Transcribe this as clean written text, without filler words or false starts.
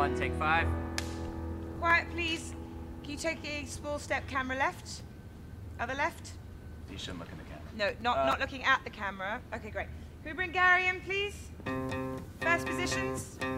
one, take 5. Quiet, please. Can you take a small step camera left? Other left? You shouldn't look in the camera. No, not looking at the camera. Okay, great. Can we bring Gary in, please? First positions.